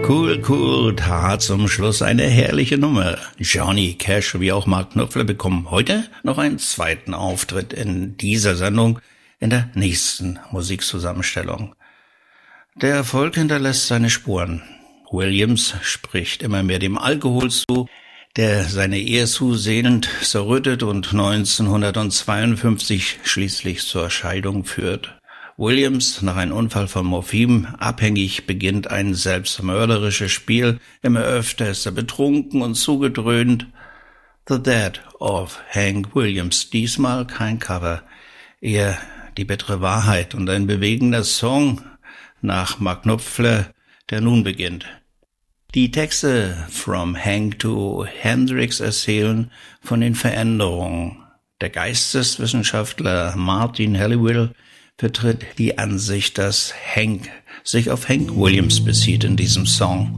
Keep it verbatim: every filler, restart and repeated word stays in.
Cool, cool, da zum Schluss eine herrliche Nummer. Johnny Cash wie auch Mark Knopfler bekommen heute noch einen zweiten Auftritt in dieser Sendung, in der nächsten Musikzusammenstellung. Der Erfolg hinterlässt seine Spuren. Williams spricht immer mehr dem Alkohol zu, der seine Ehe zusehend zerrüttet und neunzehnhundertzweiundfünfzig schließlich zur Scheidung führt. Williams, nach einem Unfall von Morphin abhängig, beginnt ein selbstmörderisches Spiel. Immer öfter ist er betrunken und zugedröhnt. The Death of Hank Williams, diesmal kein Cover, eher die bittere Wahrheit und ein bewegender Song nach Mark Knopfler, der nun beginnt. Die Texte From Hank to Hendrix erzählen von den Veränderungen. Der Geisteswissenschaftler Martin Halliwell vertritt die Ansicht, dass Hank sich auf Hank Williams bezieht in diesem Song.